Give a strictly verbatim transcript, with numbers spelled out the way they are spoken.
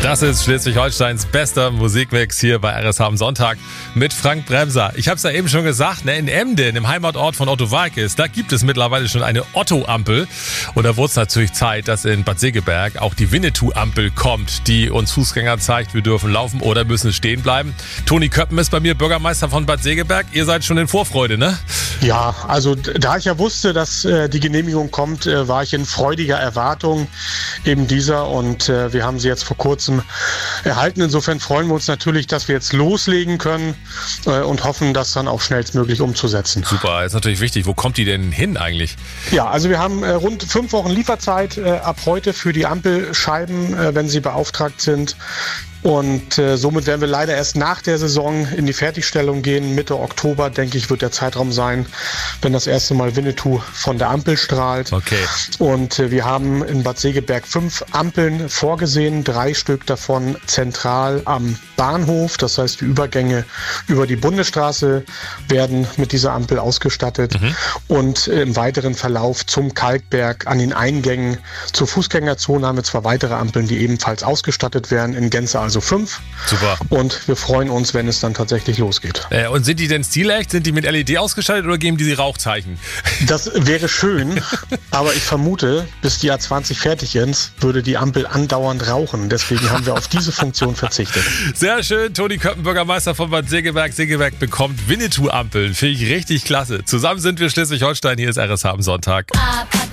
Das ist Schleswig-Holsteins bester Musikmix hier bei R S H am Sonntag mit Frank Bremser. Ich habe es ja eben schon gesagt, ne, in Emden, im Heimatort von Otto Waalkes, da gibt es mittlerweile schon eine Otto-Ampel. Und da wurde es natürlich Zeit, dass in Bad Segeberg auch die Winnetou-Ampel kommt, die uns Fußgänger zeigt, wir dürfen laufen oder müssen stehen bleiben. Toni Köppen ist bei mir Bürgermeister von Bad Segeberg. Ihr seid schon in Vorfreude, ne? Ja, also da ich ja wusste, dass äh, die Genehmigung kommt, äh, war ich in freudiger Erwartung eben dieser und äh, wir haben sie jetzt vor kurzem erhalten. Insofern freuen wir uns natürlich, dass wir jetzt loslegen können äh, und hoffen, das dann auch schnellstmöglich umzusetzen. Super, ist natürlich wichtig. Wo kommt die denn hin eigentlich? Ja, also wir haben äh, rund fünf Wochen Lieferzeit äh, ab heute für die Ampelscheiben, äh, wenn sie beauftragt sind. Und äh, somit werden wir leider erst nach der Saison in die Fertigstellung gehen. Mitte Oktober, denke ich, wird der Zeitraum sein, wenn das erste Mal Winnetou von der Ampel strahlt. Okay. Und äh, wir haben in Bad Segeberg fünf Ampeln vorgesehen, drei Stück davon zentral am Bahnhof. Das heißt, die Übergänge über die Bundesstraße werden mit dieser Ampel ausgestattet. Mhm. Und äh, im weiteren Verlauf zum Kalkberg an den Eingängen zur Fußgängerzone haben wir zwei weitere Ampeln, die ebenfalls ausgestattet werden, in Gänze also fünf. Super. Und wir freuen uns, wenn es dann tatsächlich losgeht. Äh, und sind die denn stilecht? Sind die mit L E D ausgestattet oder geben die Rauchzeichen? Das wäre schön, aber ich vermute, bis die A zwanzig fertig ist, würde die Ampel andauernd rauchen. Deswegen haben wir auf diese Funktion verzichtet. Sehr schön. Toni Köppen, Bürgermeister von Bad Segeberg. Segeberg bekommt Winnetou-Ampeln. Finde ich richtig klasse. Zusammen sind wir Schleswig-Holstein. Hier ist R S H am Sonntag.